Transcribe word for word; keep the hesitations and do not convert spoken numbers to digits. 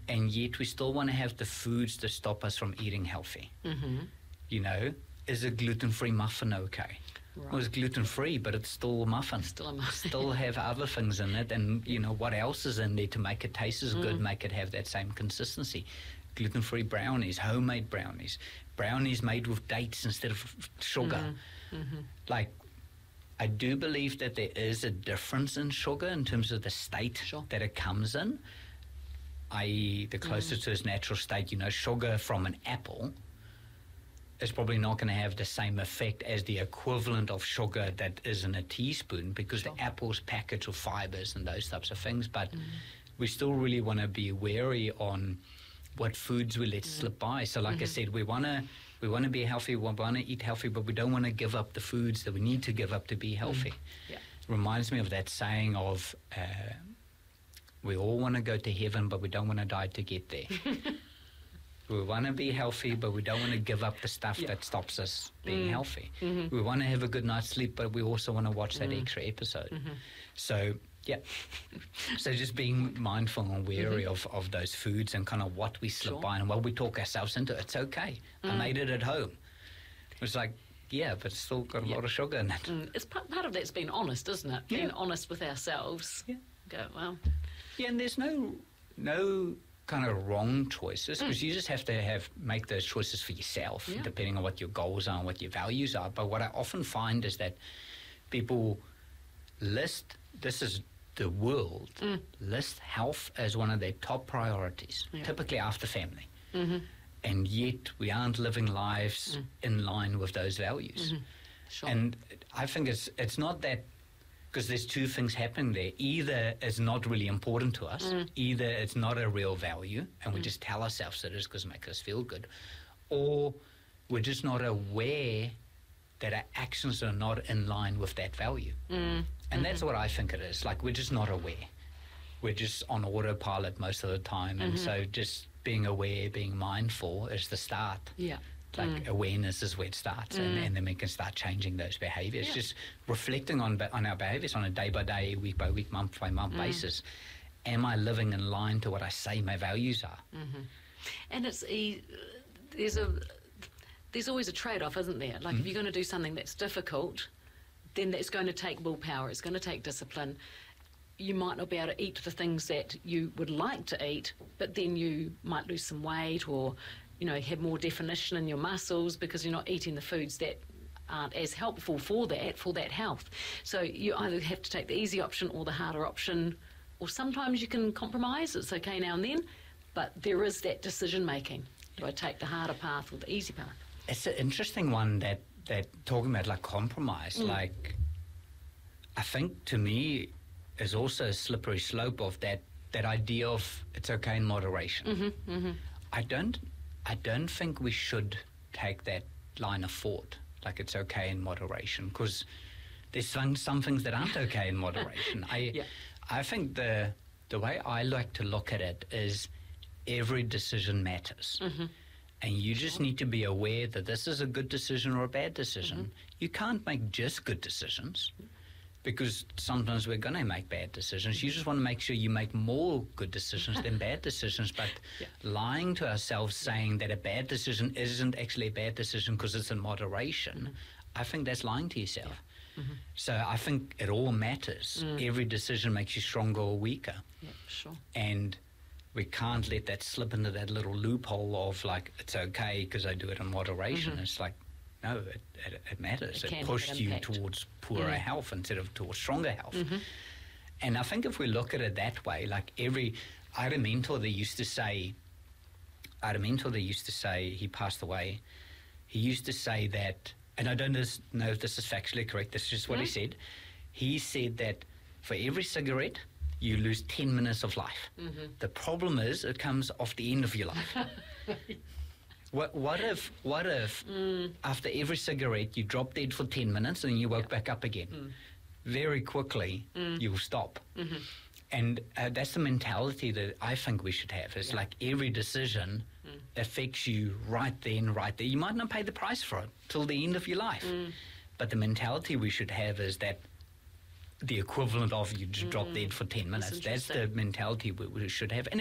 and yet we still want to have the foods that stop us from eating healthy. Mm-hmm. You know, is a gluten-free muffin okay? Right. Well, it's gluten-free, but it's still a muffin. Still a muffin. Still have other things in it, and, you know, what else is in there to make it taste as good, Mm. make it have that same consistency. Gluten-free brownies, homemade brownies, brownies made with dates instead of sugar. Mm-hmm. Mm-hmm. Like, I do believe that there is a difference in sugar in terms of the state Sure. that it comes in, that is the closer Mm. to its natural state. You know, sugar from an apple is probably not going to have the same effect as the equivalent of sugar that is in a teaspoon, because Sure. the apple's packaged with fibers and those types of things. But Mm. we still really want to be wary on what foods we let Mm. slip by. So like I Mhm. said, we want to we want to be healthy, we want to eat healthy, but we don't want to give up the foods that we need to give up to be healthy. Yeah. Reminds me of that saying of uh, we all want to go to heaven, but we don't want to die to get there. We want to be healthy, but we don't want to give up the stuff Yeah. that stops us being Mm. healthy. Mhm. We want to have a good night's sleep, but we also want to watch that Mm. extra episode. Mhm. So, yeah. So just being mindful and wary Mhm. of, of those foods and kind of what we slip Sure. by and what we talk ourselves into. It's okay. I Mm. made it at home. It's like, yeah, but it's still got a Yeah. lot of sugar in it. Mm. It's part, part of that's being honest, isn't it? Yeah. Being honest with ourselves. Yeah. Go, well, Yeah, and there's no no kind of wrong choices, because you just have to have make those choices for yourself, Yeah. depending on what your goals are and what your values are. But what I often find is that people list, this is the world, Mm. list health as one of their top priorities, Yeah. typically after family. mm-hmm. And yet we aren't living lives Mm. in line with those values. Mm-hmm. Sure. And I think it's it's not that, because there's two things happening there. Either it's not really important to us, Mm. either it's not a real value, and we Mm. just tell ourselves it is because it makes us feel good, or we're just not aware that our actions are not in line with that value. Mm. And that's what I think it is. Like, we're just not aware. We're just on autopilot most of the time. And Mhm. so just being aware, being mindful is the start. Yeah. Like Mm. awareness is where it starts, and, Mm. and then we can start changing those behaviours. Yeah. Just reflecting on be- on our behaviours on a day by day, week by week, month by month Mm. basis. Am I living in line to what I say my values are? Mm-hmm. And it's e- there's a there's always a trade-off, isn't there? Like, Mm. if you're going to do something that's difficult, then that's going to take willpower. It's going to take discipline. You might not be able to eat the things that you would like to eat, but then you might lose some weight, or, you know, have more definition in your muscles because you're not eating the foods that aren't as helpful for that, for that health. So you either have to take the easy option or the harder option, or sometimes you can compromise. It's okay now and then, but there is that decision making. Do I take the harder path or the easy path? It's an interesting one that, that talking about like compromise, Mm. like I think to me is also a slippery slope of that, that idea of it's okay in moderation. Mm-hmm, mm-hmm. I don't I don't think we should take that line of thought, like it's okay in moderation, because there's some, some things that aren't okay in moderation. I Yeah. I think the the way I like to look at it is every decision matters. Mm-hmm. And you just need to be aware that this is a good decision or a bad decision. Mm-hmm. You can't make just good decisions, because sometimes we're going to make bad decisions. You just want to make sure you make more good decisions than bad decisions. But Yeah. lying to ourselves, saying that a bad decision isn't actually a bad decision because it's in moderation, Mm-hmm. I think that's lying to yourself. Mm-hmm. So I think it all matters. Mm. Every decision makes you stronger or weaker. Yeah, sure. And we can't let that slip into that little loophole of like, it's okay because I do it in moderation. Mhm. It's like, no, it, it, it matters. It It, can have pushed an you impact. towards poorer Mm. health instead of towards stronger health. Mm-hmm. And I think if we look at it that way, like every, I had a mentor that used to say, I had a mentor that used to say, he passed away, he used to say that, and I don't just know if this is factually correct, this is just what he Mm. said. He said that for every cigarette, you lose ten minutes of life. Mm-hmm. The problem is it comes off the end of your life. What, what if, what if Mm. after every cigarette you drop dead for ten minutes and you woke Yeah. back up again? Mm. Very quickly, Mm. you'll stop. Mm-hmm. And uh, that's the mentality that I think we should have. It's Yeah. like every decision Mm. affects you right then, right there. You might not pay the price for it till the end of your life. Mm. But the mentality we should have is that the equivalent of you just drop Mm. dead for ten minutes. That's the interesting. mentality we, we should have. And